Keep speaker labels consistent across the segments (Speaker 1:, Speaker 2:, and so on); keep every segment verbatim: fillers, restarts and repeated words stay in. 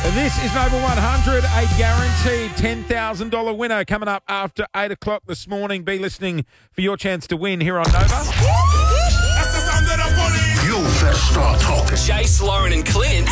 Speaker 1: This is Nova one hundred, a guaranteed ten thousand dollars winner coming up after eight o'clock this morning. Be listening for your chance to win here on Nova.
Speaker 2: You better start talking.
Speaker 3: Jace, Lauren and Clint.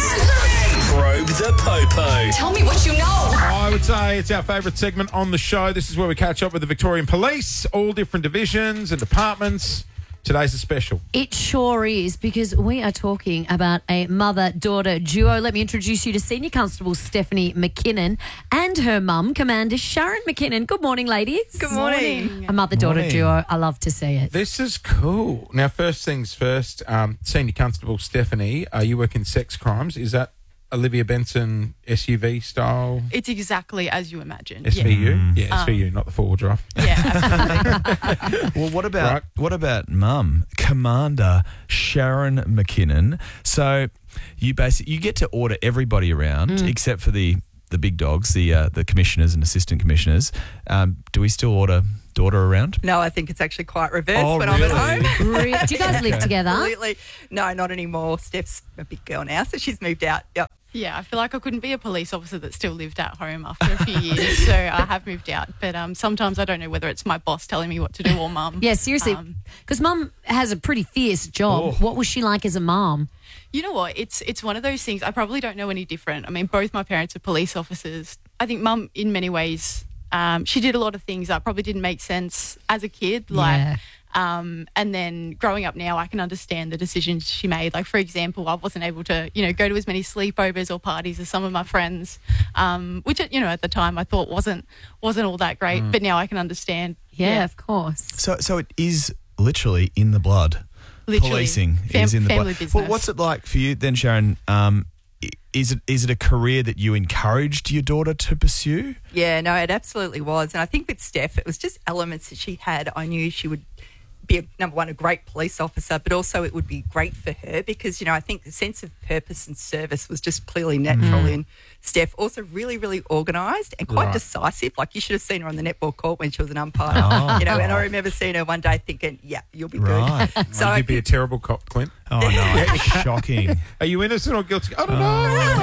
Speaker 3: Probe the Popo.
Speaker 4: Tell me what you know.
Speaker 1: I would say it's our favourite segment on the show. This is where we catch up with the Victorian Police, all different divisions and departments. Today's a special.
Speaker 5: It sure is, because we are talking about a mother-daughter duo. Let me introduce you to Senior Constable Stephanie McKinnon and her mum, Commander Sharon McKinnon. Good morning, ladies.
Speaker 4: Good morning.
Speaker 5: A mother-daughter
Speaker 6: Morning.
Speaker 5: duo. I love to see it.
Speaker 1: This is cool. Now, first things first, um, Senior Constable Stephanie, uh, you work in sex crimes. Is that Olivia Benson S U V style?
Speaker 7: It's exactly as you imagine.
Speaker 1: S V U?
Speaker 7: Yeah.
Speaker 1: Yeah, S V U, not the four-wheel drive.
Speaker 7: Yeah, absolutely.
Speaker 6: Well, what about
Speaker 1: Right.
Speaker 6: what about mum, Commander Sharon McKinnon? So you basically you get to order everybody around except for the the big dogs, the uh, the commissioners and assistant commissioners. Um, do we still order daughter around?
Speaker 4: No, I think it's actually quite reversed
Speaker 6: Oh,
Speaker 4: when I'm at
Speaker 6: really?
Speaker 4: home.
Speaker 5: Re- Do you guys live together?
Speaker 4: Absolutely. No, not anymore. Steph's a big girl now, so she's moved out. Yep.
Speaker 7: Yeah, I feel like I couldn't be a police officer that still lived at home after a few years, so I have moved out. But um, sometimes I don't know whether it's my boss telling me what to do or mum.
Speaker 5: Yeah, seriously.
Speaker 7: Um,
Speaker 5: Because mum has a pretty fierce job.
Speaker 6: Oh.
Speaker 5: What was she like as a mum?
Speaker 7: You know what? It's it's one of those things. I probably don't know any different. I mean, both my parents are police officers. I think mum, in many ways, um, she did a lot of things that probably didn't make sense as a kid. Like,
Speaker 5: Yeah.
Speaker 7: um, and then growing up now, I can understand the decisions she made. Like, for example, I wasn't able to, you know, go to as many sleepovers or parties as some of my friends, um, which, you know, at the time I thought wasn't wasn't all that great. But now I can understand.
Speaker 5: Yeah, of course.
Speaker 6: So so it is literally in the blood.
Speaker 7: Literally.
Speaker 6: Policing
Speaker 7: Fam-
Speaker 6: is in the
Speaker 7: family
Speaker 6: blood.
Speaker 7: business.
Speaker 6: Well, what's it like for you then, Sharon? Um, i- is it is it a career that you encouraged your daughter to pursue?
Speaker 4: Yeah, no, it absolutely was. And I think with Steph, it was just elements that she had. I knew she would be, a, number one, a great police officer, but also it would be great for her because, you know, I think the sense of purpose and service was just clearly natural in Steph. Also really, really organised and quite
Speaker 1: Right.
Speaker 4: decisive. Like, you should have seen her on the netball court when she was an umpire.
Speaker 6: Oh.
Speaker 4: You know, and I remember seeing her one day thinking, yeah, you'll be
Speaker 6: Right.
Speaker 4: good. So
Speaker 1: Would
Speaker 4: I
Speaker 1: you be a
Speaker 4: think-
Speaker 1: terrible cop, Clint?
Speaker 6: Oh no, shocking!
Speaker 1: Are you innocent or guilty? I don't know.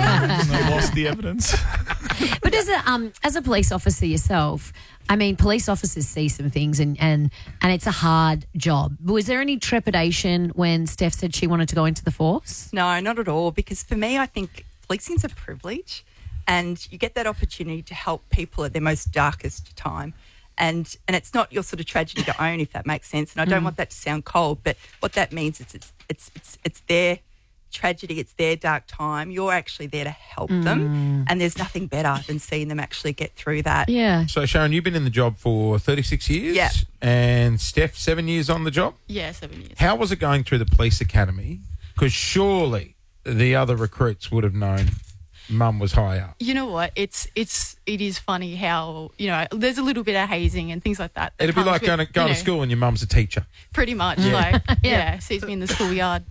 Speaker 6: I lost the evidence.
Speaker 5: But as a um as a police officer yourself, I mean, police officers see some things and, and, and it's a hard job. Was there any trepidation when Steph said she wanted to go into the force?
Speaker 4: No, not at all. Because for me, I think policing's a privilege, and you get that opportunity to help people at their most darkest time. And and it's not your sort of tragedy to own, if that makes sense. And I don't want that to sound cold, but what that means is it's it's it's it's their tragedy, it's their dark time. You're actually there to help them, and there's nothing better than seeing them actually get through that.
Speaker 5: Yeah.
Speaker 1: So, Sharon, you've been in the job for thirty-six years.
Speaker 4: Yeah.
Speaker 1: And Steph, seven years on the job.
Speaker 7: Yeah, seven years.
Speaker 1: How was it going through the police academy? Because surely the other recruits would have known mum was high up.
Speaker 7: You know what? It's it's it is funny how, you know, there's a little bit of hazing and things like that. that
Speaker 1: It'd be
Speaker 7: comes
Speaker 1: like
Speaker 7: with,
Speaker 1: going to, going
Speaker 7: you
Speaker 1: to
Speaker 7: know,
Speaker 1: school and your mum's a teacher.
Speaker 7: Pretty much, like yeah, sees me in the schoolyard.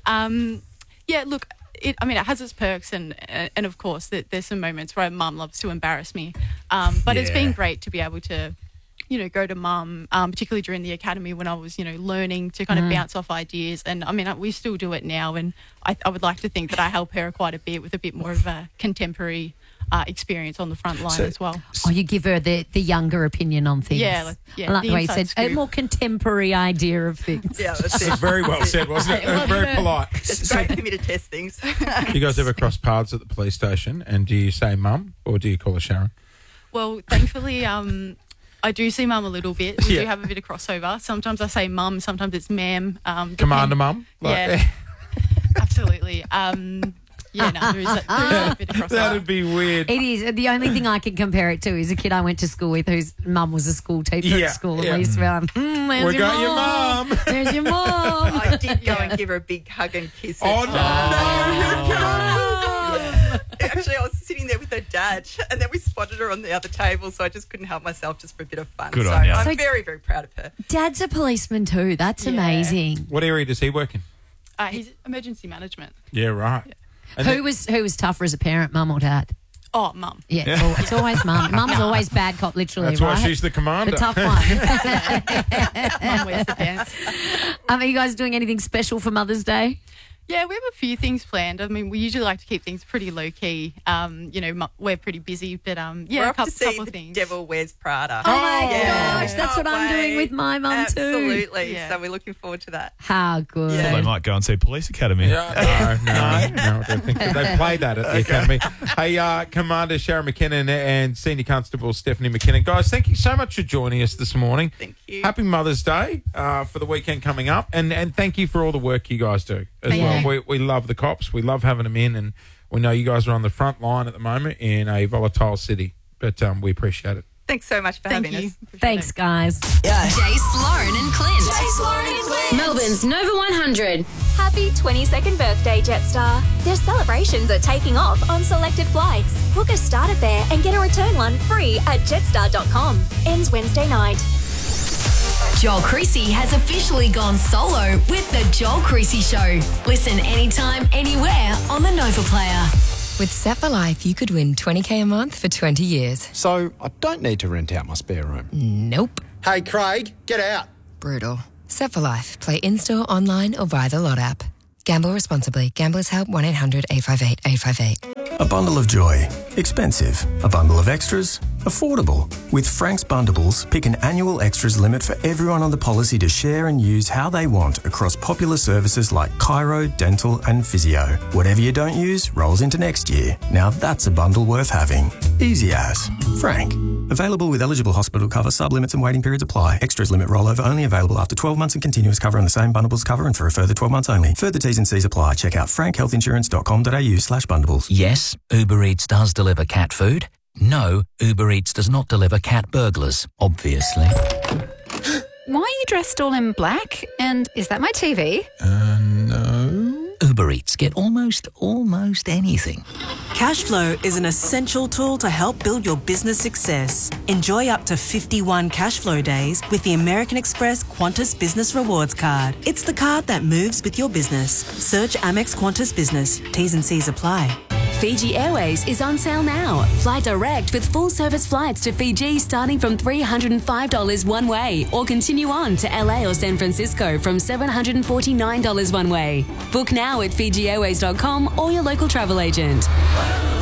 Speaker 7: Um, yeah, look, it, I mean, it has its perks, and and of course, that there's some moments where mum loves to embarrass me. Um, but it's
Speaker 6: Yeah.
Speaker 7: been great to be able to, you know, go to mum, um, particularly during the academy when I was, you know, learning to kind of bounce off ideas. And I mean, we still do it now, and I, I would like to think that I help her quite a bit with a bit more of a contemporary uh, experience on the front line
Speaker 6: So-
Speaker 7: as well.
Speaker 5: Oh, you give her the, the younger opinion on things.
Speaker 7: Yeah, like- yeah,
Speaker 5: I like
Speaker 7: the
Speaker 5: the way you
Speaker 7: inside
Speaker 5: said a
Speaker 7: scoop.
Speaker 5: more contemporary idea of things.
Speaker 4: Yeah, that's it.
Speaker 1: Very well said, wasn't it?
Speaker 5: It wasn't
Speaker 1: Very
Speaker 5: it?
Speaker 1: polite.
Speaker 4: It's great for me to test things.
Speaker 1: You guys ever cross paths at the police station, and do you say mum or do you call her Sharon?
Speaker 7: Well, thankfully, um, I do see mum a little bit. We
Speaker 1: Yeah.
Speaker 7: do have a bit of crossover. Sometimes I say mum, sometimes it's ma'am. Um,
Speaker 1: Commander
Speaker 7: depend-
Speaker 1: mum?
Speaker 7: Yeah, absolutely. Um, yeah, no, there is, a, there is a bit of crossover.
Speaker 1: That'd be weird.
Speaker 5: It is. The only thing I can compare it to is a kid I went to school with whose mum was a school teacher
Speaker 1: Yeah,
Speaker 5: at school.
Speaker 1: yeah.
Speaker 5: And we used to be like, mm, there's
Speaker 1: We
Speaker 5: your
Speaker 1: got your
Speaker 5: mum.
Speaker 1: mum.
Speaker 5: There's your mum.
Speaker 4: I did go and give her a big hug and kiss.
Speaker 1: Oh,
Speaker 4: at-
Speaker 1: no, you can't.
Speaker 4: Actually, I was sitting there with her dad, and then we spotted her on the other table, so I just couldn't help myself just for a bit of fun.
Speaker 6: Good
Speaker 4: so
Speaker 6: on ya.
Speaker 4: I'm
Speaker 5: So-
Speaker 4: very, very proud of her.
Speaker 5: Dad's a policeman too. That's
Speaker 7: Yeah.
Speaker 5: amazing.
Speaker 1: What area does he work in?
Speaker 7: Uh, he's emergency management.
Speaker 1: Yeah, right. And
Speaker 5: Who
Speaker 1: then-
Speaker 5: was who was tougher as a parent, mum or dad?
Speaker 7: Oh, mum.
Speaker 5: Yeah, oh, it's always mum. Mum's always bad cop, literally,
Speaker 1: That's
Speaker 5: right?
Speaker 1: why she's the commander.
Speaker 5: the tough one.
Speaker 7: Mum wears the pants.
Speaker 5: um, are you guys doing anything special for Mother's Day?
Speaker 7: Yeah, we have a few things planned. I mean, we usually like to keep things pretty low key. Um, you know, mu- we're pretty busy, but um, yeah,
Speaker 4: We're
Speaker 7: a
Speaker 4: off
Speaker 7: couple,
Speaker 4: to see
Speaker 7: couple
Speaker 4: The
Speaker 7: things.
Speaker 4: Devil Wears Prada.
Speaker 5: Oh my
Speaker 4: Yeah.
Speaker 5: gosh, that's what
Speaker 4: Can't
Speaker 5: I'm doing
Speaker 4: wait.
Speaker 5: with my mum too.
Speaker 4: Absolutely.
Speaker 7: Yeah.
Speaker 4: So we're looking forward to that.
Speaker 5: How good.
Speaker 4: Yeah.
Speaker 6: Well, they might go and see Police Academy.
Speaker 1: Yeah, no, no, no, I don't think so. They play that at the academy. Hey, uh, Commander Sharon McKinnon and Senior Constable Stephanie McKinnon. Guys, thank you so much for joining us this morning.
Speaker 4: Thank you.
Speaker 1: Happy Mother's Day uh, for the weekend coming up. And, and thank you for all the work you guys do as
Speaker 5: Thank
Speaker 1: well.
Speaker 5: you.
Speaker 1: We, we love the cops. We love having them in. And we know you guys are on the front line at the moment in a volatile city. But um, we appreciate it.
Speaker 4: Thanks so much for
Speaker 7: Thank
Speaker 4: having
Speaker 7: you.
Speaker 4: us.
Speaker 7: Appreciate
Speaker 5: Thanks,
Speaker 7: it.
Speaker 5: guys.
Speaker 8: Jace, Lauren and Clint.
Speaker 9: Jace, Lauren and Clint.
Speaker 8: Melbourne's Nova one hundred.
Speaker 9: Happy twenty-second birthday, Jetstar. Their celebrations are taking off on selected flights. Book a starter fare and get a return one free at jetstar dot com. Ends Wednesday night.
Speaker 8: Joel Creasy has officially gone solo with The Joel Creasy Show. Listen anytime, anywhere on the Nova Player.
Speaker 10: With Set for Life, you could win twenty K a month for twenty years.
Speaker 11: So I don't need to rent out my spare room.
Speaker 10: Nope.
Speaker 11: Hey, Craig, get out.
Speaker 10: Brutal. Set for Life. Play in-store, online or via the Lot app. Gamble responsibly. Gamblers Help one eight hundred eight five eight eight five eight.
Speaker 12: A bundle of joy. Expensive. A bundle of extras. Affordable. With Frank's Bundleables, pick an annual extras limit for everyone on the policy to share and use how they want across popular services like chiro, dental and physio. Whatever you don't use rolls into next year. Now that's a bundle worth having. Easy as. Frank. Available with eligible hospital cover, sub-limits and waiting periods apply. Extras limit rollover only available after twelve months and continuous cover on the same bundleables cover and for a further twelve months only. Further T's and C's apply. Check out frank health insurance dot com dot a u slash bundleables.
Speaker 13: Yes, Uber Eats does deliver cat food. No, Uber Eats does not deliver cat burglars, obviously.
Speaker 14: Why are you dressed all in black? And is that my T V?
Speaker 13: Uh, no. Uber Eats get almost, almost anything.
Speaker 15: Cashflow is an essential tool to help build your business success. Enjoy up to fifty-one Cashflow days with the American Express Qantas Business Rewards Card. It's the card that moves with your business. Search Amex Qantas Business. T's and C's apply.
Speaker 16: Fiji Airways is on sale now. Fly direct with full service flights to Fiji starting from three hundred five dollars one way, or continue on to L A or San Francisco from seven hundred forty-nine dollars one way. Book now at fiji airways dot com or your local travel agent.